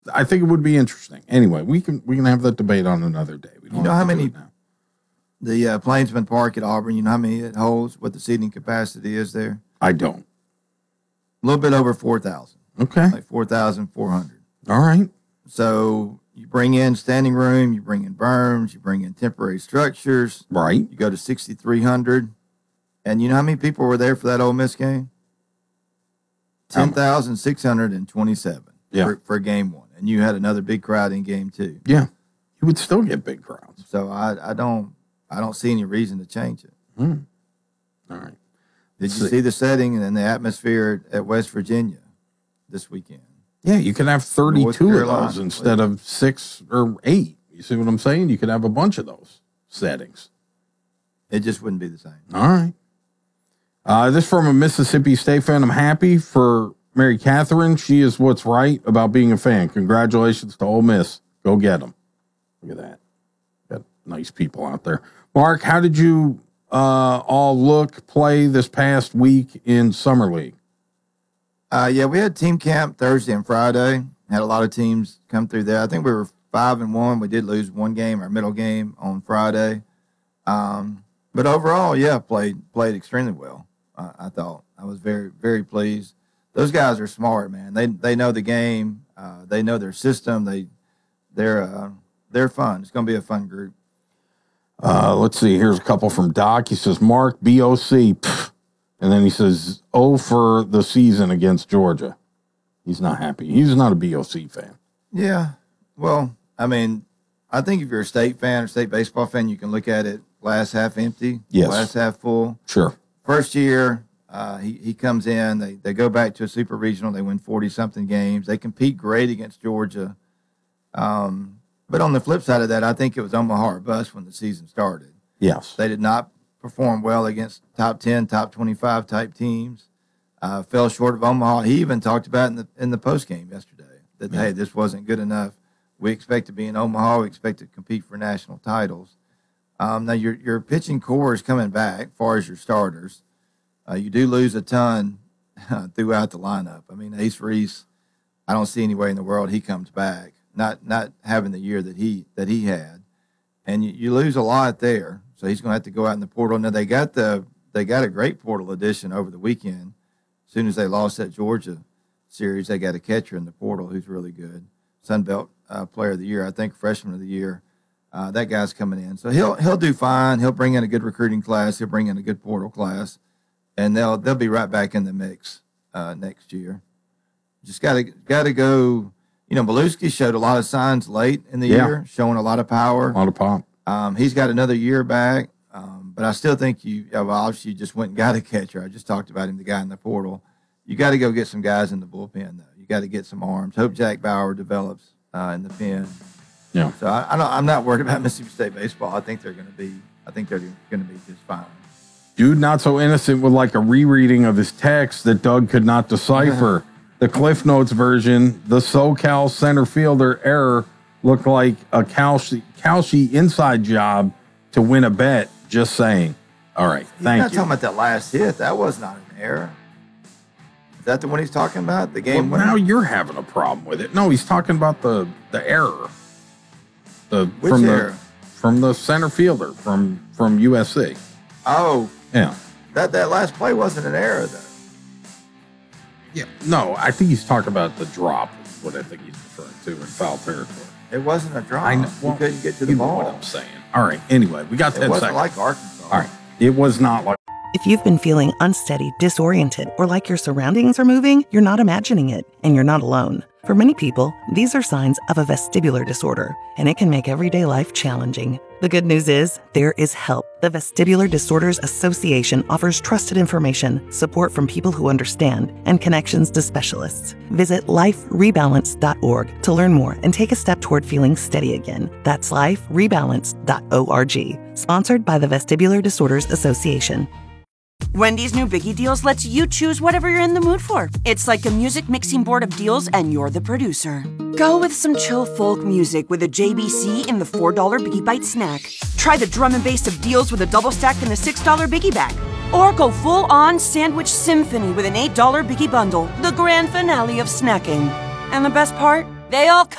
I think it would be interesting. Anyway, we can have that debate on another day. We don't You know how many the Plainsman Park at Auburn? You know how many it holds? What the seating capacity is there? I don't. A little bit over 4,000. Okay, like 4,400. All right. So you bring in standing room, you bring in berms, you bring in temporary structures. Right. You go to 6,300. And you know how many people were there for that Ole Miss game? 10,627 for game one. And you had another big crowd in game two. Yeah. You would still get big crowds. So I don't see any reason to change it. All right. Did you see the setting and the atmosphere at West Virginia this weekend? Yeah, you could have 32 of those instead of 6 or 8. You see what I'm saying? You could have a bunch of those settings. It just wouldn't be the same. All right. This from a Mississippi State fan. I'm happy for Mary Catherine. She is what's right about being a fan. Congratulations to Ole Miss. Go get them. Look at that. Got nice people out there. Mark, how did you all play this past week in Summer League? Yeah, we had team camp Thursday and Friday. Had a lot of teams come through there. I think we were 5-1. We did lose one game, our middle game on Friday. But overall, yeah, played extremely well. I thought I was very, very pleased. Those guys are smart, man. They know the game. They know their system. They're fun. It's going to be a fun group. Let's see. Here's a couple from Doc. He says, Mark, BOC. Pff. And then he says, for the season against Georgia. He's not happy. He's not a BOC fan. Yeah. Well, I mean, I think if you're a state fan or state baseball fan, you can look at it glass half empty, glass half full. Sure. First year, he comes in. They go back to a super regional. They win 40-something games. They compete great against Georgia. But on the flip side of that, I think it was Omaha or bust when the season started. Yes. They did not perform well against top 10, top 25 type teams. Fell short of Omaha. He even talked about in the post game yesterday that, hey, this wasn't good enough. We expect to be in Omaha. We expect to compete for national titles. Now, your pitching core is coming back as far as your starters. You do lose a ton throughout the lineup. I mean, Ace Reese, I don't see any way in the world he comes back, not having the year that he had. And you lose a lot there. So he's going to have to go out in the portal. Now, they got a great portal addition over the weekend. As soon as they lost that Georgia series, they got a catcher in the portal who's really good. Sun Belt Player of the Year, I think Freshman of the Year. That guy's coming in. So he'll do fine. He'll bring in a good recruiting class. He'll bring in a good portal class. And they'll be right back in the mix next year. Just got to go. You know, Beluski showed a lot of signs late in the year, showing a lot of power. A lot of pop. He's got another year back. But I still think obviously you just went and got a catcher. I just talked about him, the guy in the portal. You got to go get some guys in the bullpen, though. You got to get some arms. Hope Jack Bauer develops in the pen. Yeah. So I'm not worried about Mississippi State baseball. I think they're going to be just fine. Dude, not so innocent with like a rereading of his text that Doug could not decipher. The Cliff Notes version, the SoCal center fielder error looked like a Kalshi inside job to win a bet. Just saying. All right, thank you. He's not talking about that last hit. That was not an error. Is that the one he's talking about? The game winner? Now you're having a problem with it. No, he's talking about the error. Which error? From the center fielder from USC. Oh. Yeah. That last play wasn't an error, though. Yeah. No, I think he's talking about the drop is what I think he's referring to in foul territory. It wasn't a drop. You couldn't get to the ball. Know what I'm saying. All right. Anyway, we got 10 seconds. It wasn't like Arkansas. All right. It was not like. If you've been feeling unsteady, disoriented, or like your surroundings are moving, you're not imagining it, and you're not alone. For many people, these are signs of a vestibular disorder, and it can make everyday life challenging. The good news is, there is help. The Vestibular Disorders Association offers trusted information, support from people who understand, and connections to specialists. Visit liferebalance.org to learn more and take a step toward feeling steady again. That's liferebalance.org. Sponsored by the Vestibular Disorders Association. Wendy's new Biggie Deals lets you choose whatever you're in the mood for. It's like a music mixing board of deals, and you're the producer. Go with some chill folk music with a JBC in the $4 Biggie Bite snack. Try the drum and bass of deals with a double stack in the $6 Biggie Bag. Or go full-on sandwich symphony with an $8 Biggie Bundle, the grand finale of snacking. And the best part? They all